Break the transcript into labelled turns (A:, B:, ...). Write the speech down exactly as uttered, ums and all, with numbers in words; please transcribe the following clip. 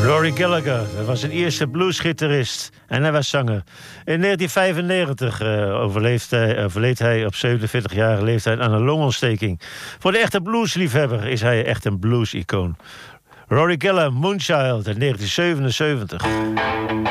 A: Rory Gallagher, dat was een Ierse bluesgitarist en hij was zanger. In negentien vijfennegentig uh, overleed, hij, overleed hij op zevenenveertigjarige leeftijd aan een longontsteking. Voor de echte bluesliefhebber is hij echt een blues-icoon. Rory Gallagher, Moonchild, in negentien zevenenzeventig.